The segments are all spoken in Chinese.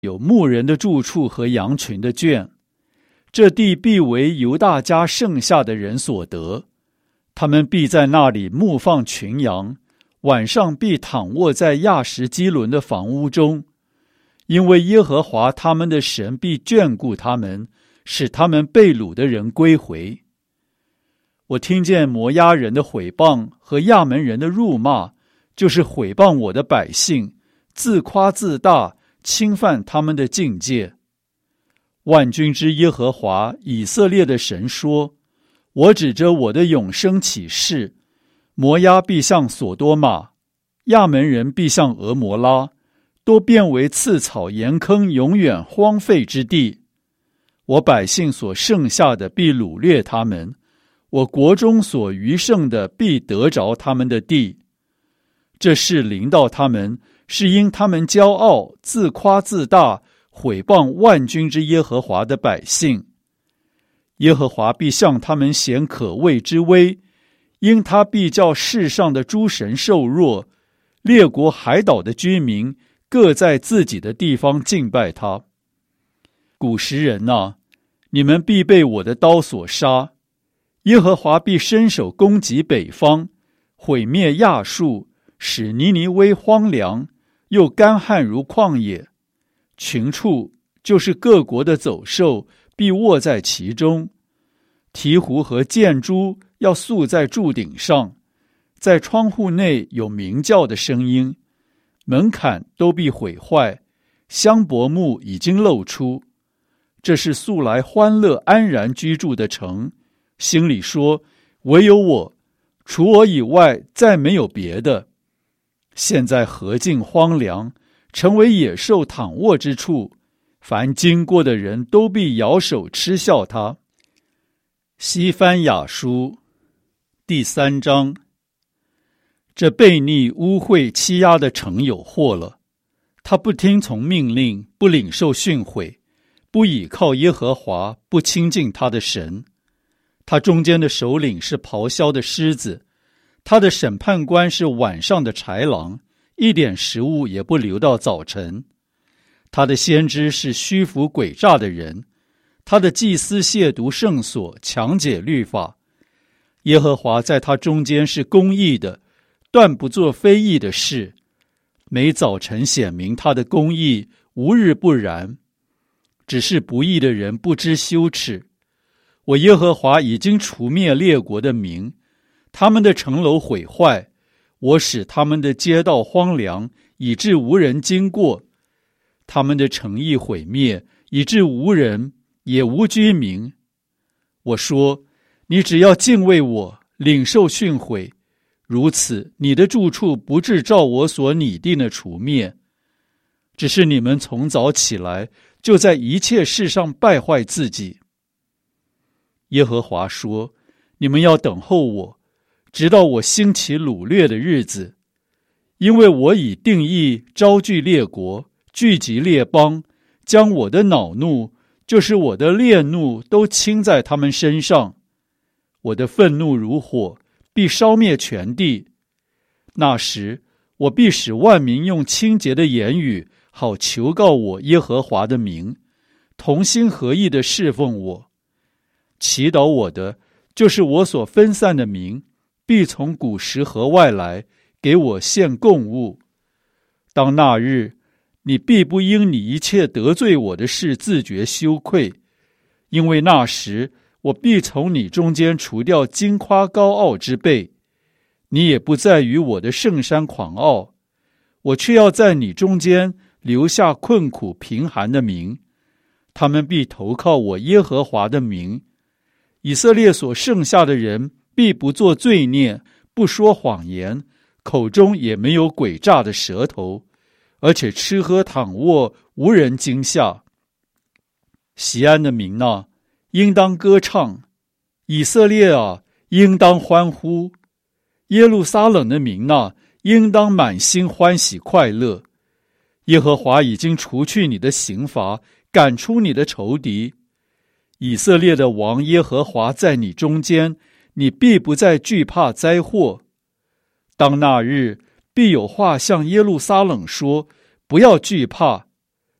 有牧人的住处和羊群的圈。这地必为犹大家剩下的人所得，他们必在那里牧放群羊，晚上必躺卧在亚什基伦的房屋中，因为耶和华他们的神必眷顾他们，使他们被掳的人归回。我听见摩押人的毁谤和亚门人的辱骂，就是毁谤我的百姓，自夸自大，侵犯他们的境界。万军之耶和华以色列的神说，我指着我的永生起誓，摩押必像所多玛，亚门人必像俄摩拉，都变为刺草盐坑，永远荒废之地。我百姓所剩下的必掳掠他们，我国中所余剩的必得着他们的地。这事临到他们，是因他们骄傲，自夸自大，毁谤万军之耶和华的百姓。耶和华必向他们显可畏之威，因他必叫世上的诸神受弱，列国海岛的居民各在自己的地方敬拜他。古时人啊，你们必被我的刀所杀。耶和华必伸手攻击北方，毁灭亚述，使尼尼微荒凉，又干旱如旷野。群畜，就是各国的走兽，必卧在其中。鹈鹕和箭猪要宿在柱顶上，在窗户内有鸣叫的声音。门槛都必毁坏，香柏木已经露出。这是素来欢乐安然居住的城，心里说，唯有我，除我以外再没有别的。现在何竟荒凉，成为野兽躺卧之处，凡经过的人都必摇手嗤笑他。西番雅书第3章。这悖逆污秽欺压的城有祸了，他不听从命令，不领受训诲，不倚靠耶和华，不亲近他的神。他中间的首领是咆哮的狮子，他的审判官是晚上的豺狼，一点食物也不留到早晨。他的先知是虚浮诡诈的人，他的祭司亵渎圣所，强解律法。耶和华在他中间是公义的，断不做非义的事。每早晨显明他的公义，无日不然。只是不义的人不知羞耻。我耶和华已经除灭列国的民，他们的城楼毁坏，我使他们的街道荒凉，以致无人经过。他们的城邑毁灭，以致无人，也无居民。我说，你只要敬畏我，领受训诲，如此你的住处不致照我所拟定的除灭。只是你们从早起来，就在一切事上败坏自己。耶和华说，你们要等候我，直到我兴起掳掠的日子，因为我已定义招聚列国，聚集列邦，将我的恼怒，就是我的烈怒，都倾在他们身上。我的愤怒如火，必烧灭全地。那时，我必使万民用清洁的言语，好求告我耶和华的名，同心合意地侍奉我。祈祷我的，就是我所分散的民，必从古时河外来，给我献供物。当那日，你必不因你一切得罪我的事自觉羞愧，因为那时我必从你中间除掉矜夸高傲之辈，你也不再与我的圣山狂傲。我却要在你中间留下困苦贫寒的民，他们必投靠我耶和华的名。以色列所剩下的人必不作罪孽，不说谎言，口中也没有诡诈的舌头，而且吃喝躺卧，无人惊吓。锡安的民啊，应当歌唱；以色列啊，应当欢呼；耶路撒冷的民啊，应当满心欢喜快乐。耶和华已经除去你的刑罚，赶出你的仇敌。以色列的王耶和华在你中间，你必不再惧怕灾祸。当那日，必有话向耶路撒冷说，不要惧怕，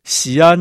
锡安